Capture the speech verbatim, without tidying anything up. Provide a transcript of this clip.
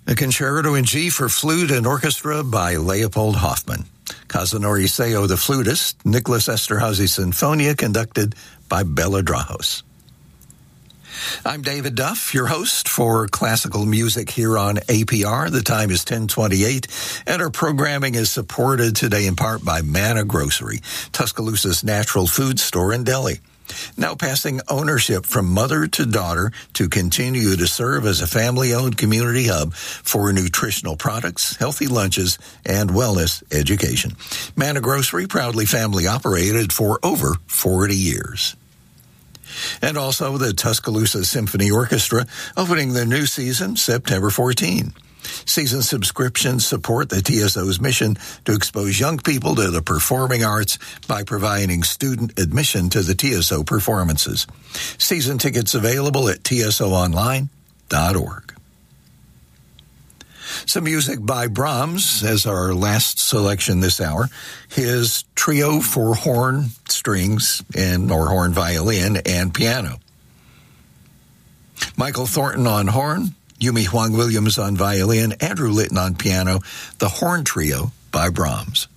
A Concerto in G for Flute and Orchestra by Leopold Hoffmann. Kazunori Seo, the flutist. Nicholas Esterhazy Sinfonia, conducted by Bela Drahos. I'm David Duff, your host for classical music here on A P R. The time is ten twenty-eight, and our programming is supported today in part by Manna Grocery, Tuscaloosa's natural food store in Delhi. Now passing ownership from mother to daughter to continue to serve as a family-owned community hub for nutritional products, healthy lunches, and wellness education. Manna Grocery, proudly family-operated for over forty years. And also the Tuscaloosa Symphony Orchestra, opening their new season September fourteenth. Season subscriptions support the T S O's mission to expose young people to the performing arts by providing student admission to the T S O performances. Season tickets available at T S O online dot org. Some music by Brahms as our last selection this hour. His trio for horn, strings, and or horn violin and piano. Michael Thornton on horn, Yumi Huang Williams on violin, Andrew Litton on piano, the Horn Trio by Brahms.